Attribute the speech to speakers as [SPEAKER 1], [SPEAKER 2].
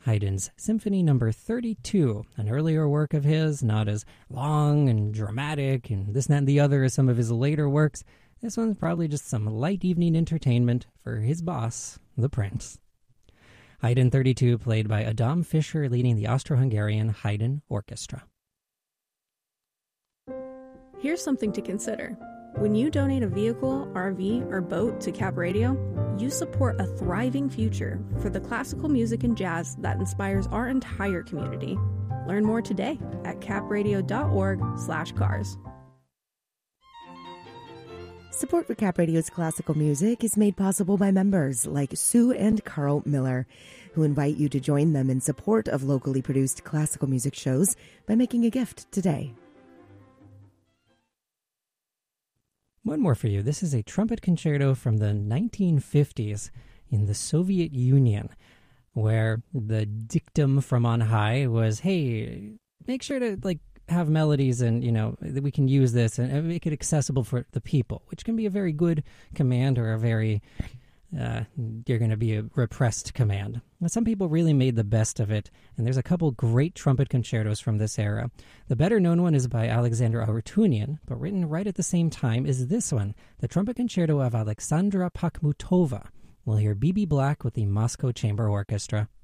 [SPEAKER 1] Haydn's Symphony No. 32, an earlier work of his, not as long and dramatic and this, that, and the other as some of his later works. This one's probably just some light evening entertainment for his boss, the Prince. Haydn 32, played by Adam Fischer, leading the Austro-Hungarian Haydn Orchestra.
[SPEAKER 2] Here's something to consider. When you donate a vehicle, RV, or boat to Cap Radio, you support a thriving future for the classical music and jazz that inspires our entire community. Learn more today at capradio.org/cars.
[SPEAKER 3] Support for Cap Radio's classical music is made possible by members like Sue and Carl Miller, who invite you to join them in support of locally produced classical music shows by making a gift today.
[SPEAKER 1] One more for you. This is a trumpet concerto from the 1950s in the Soviet Union, where the dictum from on high was, hey, make sure to have melodies and, that we can use this and make it accessible for the people, which can be a very good command or a very, you're going to be a repressed command. But some people really made the best of it, and there's a couple great trumpet concertos from this era. The better known one is by Alexander Arutyunian, but written right at the same time is this one, the trumpet concerto of Alexandra Pakhmutova. We'll hear B.B. Black with the Moscow Chamber Orchestra.